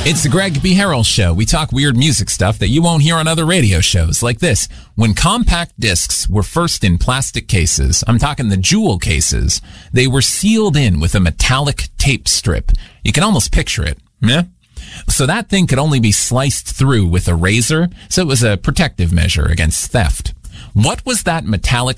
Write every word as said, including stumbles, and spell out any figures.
It's the Greg B. Harrell Show. We talk weird music stuff that you won't hear on other radio shows, like this. When compact discs were first in plastic cases, I'm talking the jewel cases, they were sealed in with a metallic tape strip. You can almost picture it. Yeah? So that thing could only be sliced through with a razor, so it was a protective measure against theft. What was that metallic